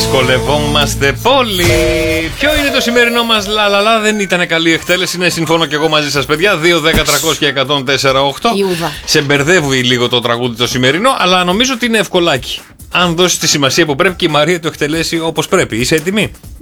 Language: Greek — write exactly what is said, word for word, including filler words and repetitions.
Δυσκολευόμαστε πολύ. Ποιο είναι το σημερινό μας λαλαλά? Δεν ήταν καλή εκτέλεση. Ναι, συμφωνώ και εγώ μαζί σας, παιδιά. δύο, δέκα, τριακόσια και εκατόν τέσσερα οκτώ. Σε μπερδεύει λίγο το τραγούδι το σημερινό, αλλά νομίζω ότι είναι ευκολάκι. Αν δώσει τη σημασία που πρέπει και η Μαρία το εκτελέσει όπως πρέπει. Είσαι έτοιμη?